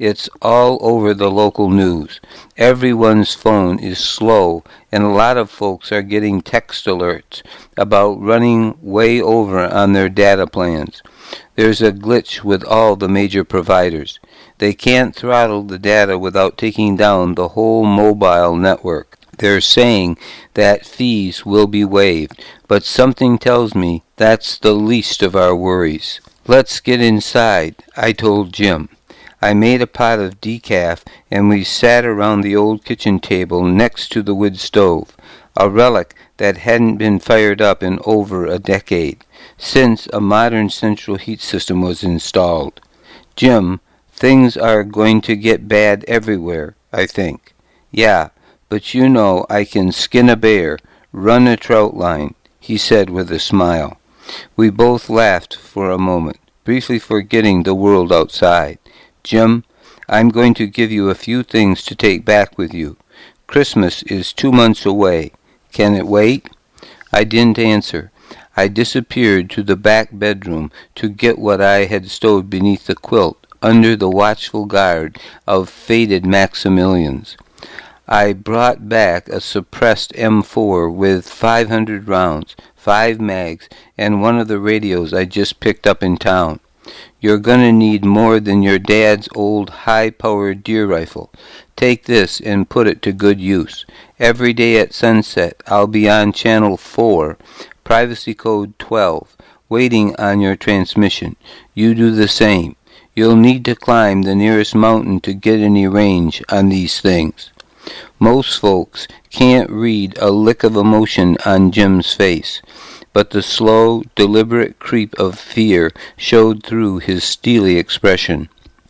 It's all over the local news. Everyone's phone is slow, and a lot of folks are getting text alerts about running way over on their data plans. There's a glitch with all the major providers. They can't throttle the data without taking down the whole mobile network. They're saying that fees will be waived, but something tells me that's the least of our worries. Let's get inside, I told Jim. I made a pot of decaf, and we sat around the old kitchen table next to the wood stove, a relic that hadn't been fired up in over a decade, since a modern central heat system was installed. Jim, things are going to get bad everywhere, I think. Yeah, but you know I can skin a bear, run a trout line, he said with a smile. We both laughed for a moment, briefly forgetting the world outside. Jim, I'm going to give you a few things to take back with you. Christmas is 2 months away. Can it wait? I didn't answer. I disappeared to the back bedroom to get what I had stowed beneath the quilt under the watchful guard of faded Maximilians. I brought back a suppressed M4 with 500 rounds, 5 mags, and one of the radios I just picked up in town. You're gonna need more than your dad's old high-powered deer rifle. Take this and put it to good use. Every day at sunset, I'll be on channel 4, privacy code 12, waiting on your transmission. You do the same. You'll need to climb the nearest mountain to get any range on these things. Most folks can't read a lick of emotion on Jim's face, but the slow, deliberate creep of fear showed through his steely expression.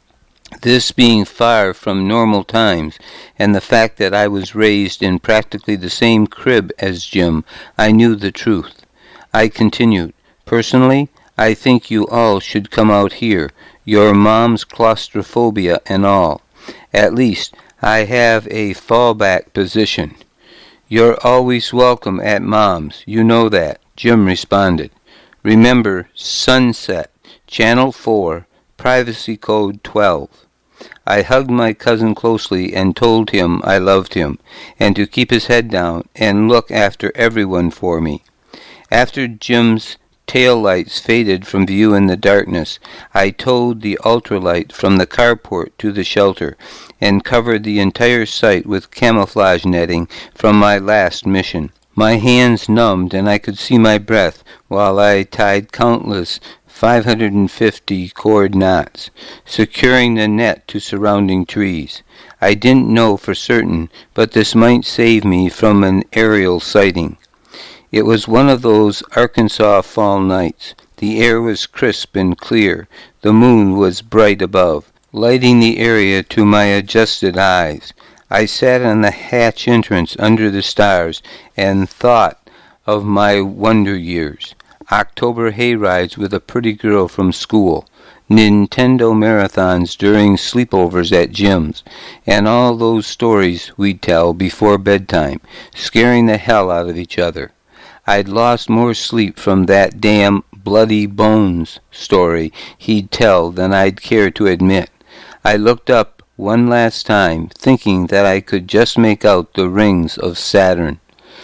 This being far from normal times, and the fact that I was raised in practically the same crib as Jim, I knew the truth. I continued, Personally, I think you all should come out here, your mom's claustrophobia and all. At least, I have a fallback position. You're always welcome at Mom's, you know that, Jim responded. Remember, sunset, channel 4, privacy code 12. I hugged my cousin closely and told him I loved him, and to keep his head down and look after everyone for me. After Jim's tail lights faded from view in the darkness, I towed the ultralight from the carport to the shelter and covered the entire site with camouflage netting from my last mission. My hands numbed and I could see my breath while I tied countless 550 cord knots, securing the net to surrounding trees. I didn't know for certain, but this might save me from an aerial sighting. It was one of those Arkansas fall nights. The air was crisp and clear. The moon was bright above, lighting the area to my adjusted eyes. I sat on the hatch entrance under the stars and thought of my wonder years. October hayrides with a pretty girl from school, Nintendo marathons during sleepovers at Jim's, and all those stories we'd tell before bedtime, scaring the hell out of each other. I'd lost more sleep from that damn Bloody Bones story he'd tell than I'd care to admit. I looked up one last time, thinking that I could just make out the rings of Saturn.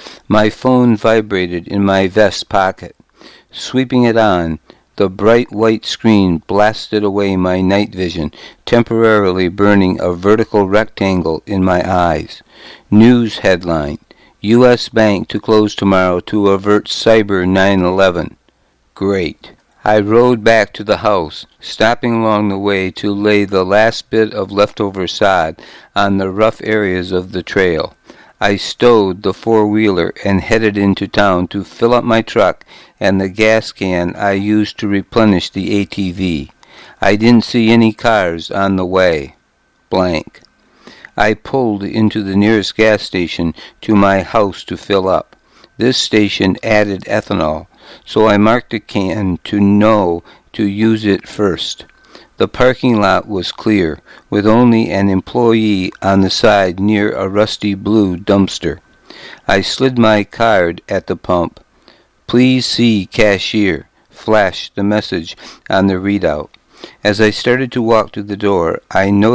My phone vibrated in my vest pocket. Sweeping it on, the bright white screen blasted away my night vision, temporarily burning a vertical rectangle in my eyes. News headline: U.S. Bank to close tomorrow to avert Cyber 9/11. Great. I rode back to the house, stopping along the way to lay the last bit of leftover sod on the rough areas of the trail. I stowed the four-wheeler and headed into town to fill up my truck and the gas can I used to replenish the ATV. I didn't see any cars on the way. Blank. I pulled into the nearest gas station to my house to fill up. This station added ethanol, so I marked a can to know to use it first. The parking lot was clear, with only an employee on the side near a rusty blue dumpster. I slid my card at the pump. Please see cashier, flashed the message on the readout. As I started to walk to the door, I noticed